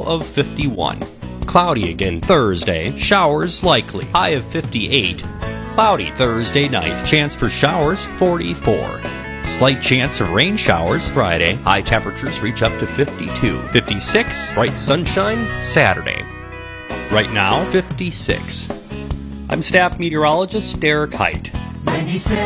of 51. Cloudy again Thursday, showers likely, high of 58. Cloudy Thursday night, chance for showers 44. Slight chance of rain showers Friday, high temperatures reach up to 52. 56, bright sunshine Saturday. Right now, 56. I'm staff meteorologist Derek Height. 97.